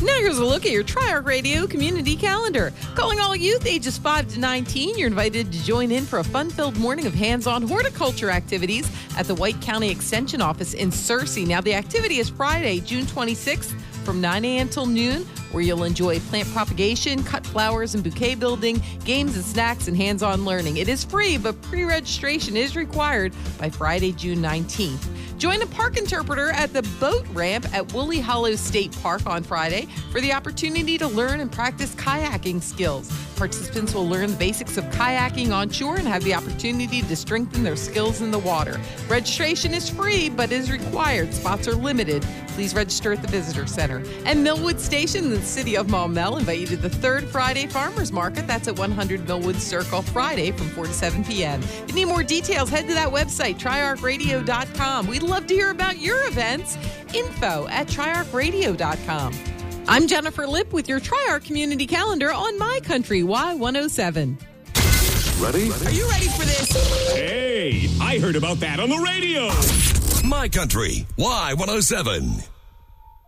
Now here's a look at your Tri-Arc Radio community calendar. Calling all youth ages 5 to 19, you're invited to join in for a fun-filled morning of hands-on horticulture activities at the White County Extension Office in Searcy. Now the activity is Friday, June 26th from 9 a.m. till noon, where you'll enjoy plant propagation, cut flowers and bouquet building, games and snacks, and hands-on learning. It is free, but pre-registration is required by Friday, June 19th. Join a park interpreter at the boat ramp at Woolly Hollow State Park on Friday for the opportunity to learn and practice kayaking skills. Participants will learn the basics of kayaking on shore and have the opportunity to strengthen their skills in the water. Registration is free, but is required. Spots are limited. Please register at the Visitor Center. And Millwood Station in the city of Maumelle invite you to the third Friday Farmers Market. That's at 100 Millwood Circle, Friday from 4 to 7 p.m. If you need more details, head to that website, triarcradio.com. We'd love to hear about your events. Info at triarcradio.com. I'm Jennifer Lipp with your Tri-Arc Community Calendar on My Country Y107. Ready? Are you ready for this? Hey, I heard about that on the radio. My Country Y107.